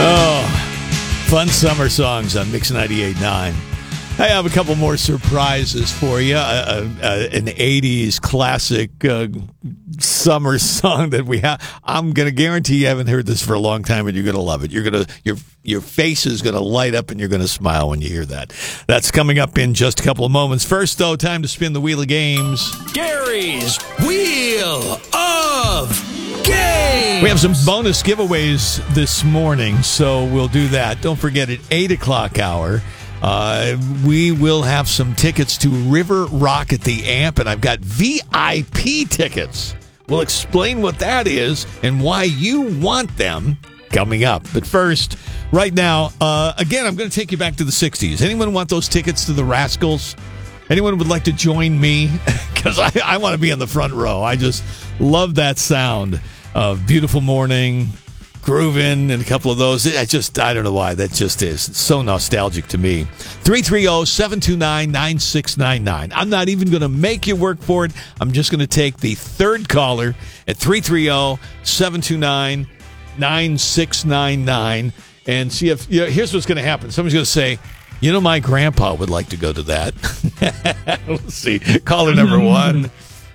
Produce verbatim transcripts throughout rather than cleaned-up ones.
Oh, fun summer songs on Mix ninety-eight point nine. I have a couple more surprises for you. Uh, uh, an eighties classic uh, summer song that we have. I'm going to guarantee you haven't heard this for a long time, and you're going to love it. You're going to your your face is going to light up, and you're going to smile when you hear that. That's coming up in just a couple of moments. First, though, time to spin the wheel of games. Gary's Wheel of Games. We have some bonus giveaways this morning, so we'll do that. Don't forget, at eight o'clock hour, uh, we will have some tickets to River Rock at the Amp, and I've got V I P tickets. We'll explain what that is and why you want them coming up. But first, right now, uh, again, I'm going to take you back to the sixties. Anyone want those tickets to the Rascals? Anyone would like to join me? Because I, I want to be in the front row. I just love that sound of Beautiful Morning, Groovin', and a couple of those. I just, I don't know why. That just is. It's so nostalgic to me. three three zero, seven two nine, nine six nine nine. I'm not even going to make you work for it. I'm just going to take the third caller at three three zero, seven two nine, nine six nine nine and see if, you know, here's what's going to happen. Somebody's going to say, you know, my grandpa would like to go to that. Let's see. Caller number one.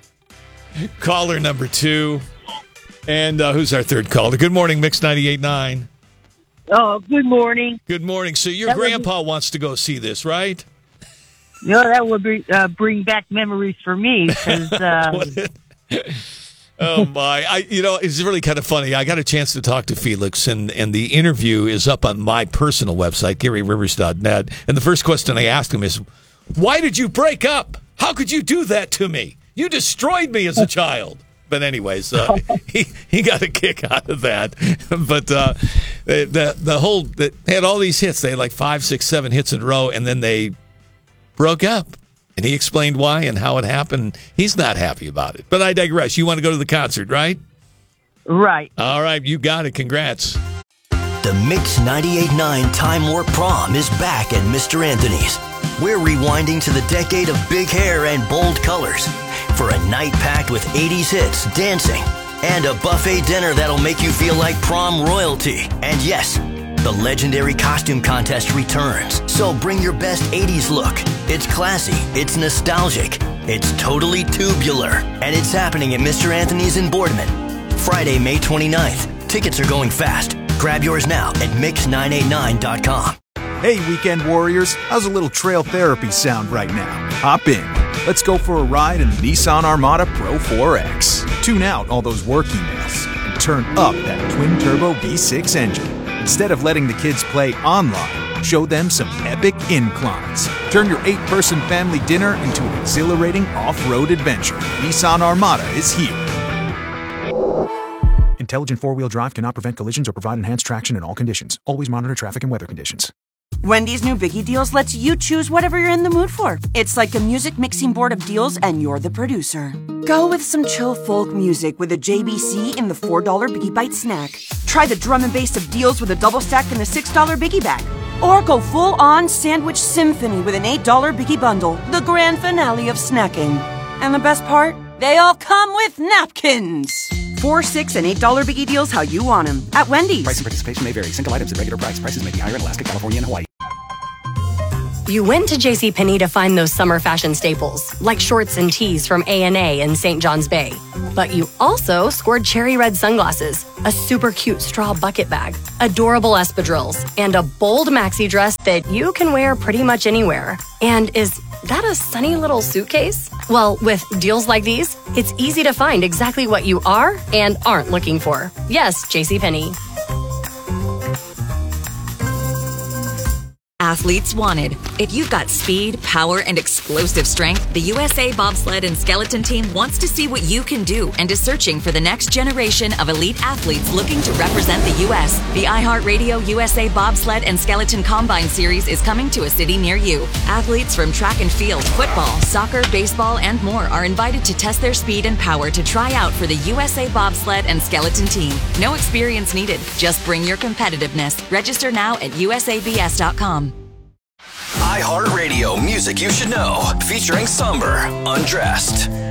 Caller number two. And uh, who's our third caller? Good morning, Mix ninety-eight point nine. Oh, good morning. Good morning. So your That grandpa be- wants to go see this, right? No, that would be, uh, bring back memories for me. 'Cause, uh, oh, my. I, you know, it's really kind of funny. I got a chance to talk to Felix, and, and the interview is up on my personal website, Gary Rivers dot net. And the first question I asked him is, why did you break up? How could you do that to me? You destroyed me as a child. But anyways, uh, he he got a kick out of that. But uh, the the whole they had all these hits. They had like five, six, seven hits in a row, and then they broke up. And he explained why and how it happened. He's not happy about it. But I digress. You want to go to the concert, right? right. All right, you got it. Congrats. The Mix ninety-eight point nine Time Warp Prom is back at Mister Anthony's. We're rewinding to the decade of big hair and bold colors for a night packed with eighties hits, dancing, and a buffet dinner that'll make you feel like prom royalty. And yes, the legendary costume contest returns. So bring your best eighties look. It's classy, it's nostalgic, it's totally tubular, and it's happening at Mister Anthony's in Boardman. Friday, May twenty-ninth. Tickets are going fast. Grab yours now at mix nine eight nine dot com. Hey, weekend warriors, how's a little trail therapy sound right now? Hop in. Let's go for a ride in the Nissan Armada Pro four X. Tune out all those work emails and turn up that twin-turbo V six engine. Instead of letting the kids play online, show them some epic inclines. Turn your eight-person family dinner into an exhilarating off-road adventure. Nissan Armada is here. Intelligent four-wheel drive cannot prevent collisions or provide enhanced traction in all conditions. Always monitor traffic and weather conditions. Wendy's new Biggie Deals lets you choose whatever you're in the mood for. It's like a music mixing board of deals, and you're the producer. Go with some chill folk music with a J B C in the four dollar Biggie Bite snack. Try the drum and bass of deals with a double stack in the six dollar Biggie Bag. Or go full-on sandwich symphony with an eight dollar Biggie Bundle, the grand finale of snacking. And the best part? They all come with napkins. Four, six, and eight dollar Biggie Deals how you want them at Wendy's. Price and participation may vary. Single items at regular price. Prices may be higher in Alaska, California, and Hawaii. You went to JCPenney to find those summer fashion staples, like shorts and tees from A and A in Saint John's Bay. But you also scored cherry red sunglasses, a super cute straw bucket bag, adorable espadrilles, and a bold maxi dress that you can wear pretty much anywhere. And is that a sunny little suitcase? Well, with deals like these, it's easy to find exactly what you are and aren't looking for. Yes, JCPenney. Athletes wanted. If you've got speed, power, and explosive strength, the U S A Bobsled and Skeleton Team wants to see what you can do and is searching for the next generation of elite athletes looking to represent the U S The iHeartRadio U S A Bobsled and Skeleton Combine Series is coming to a city near you. Athletes from track and field, football, soccer, baseball, and more are invited to test their speed and power to try out for the U S A Bobsled and Skeleton Team. No experience needed. Just bring your competitiveness. Register now at U S A B S dot com. iHeartRadio Music You Should Know, featuring Somber, Undressed.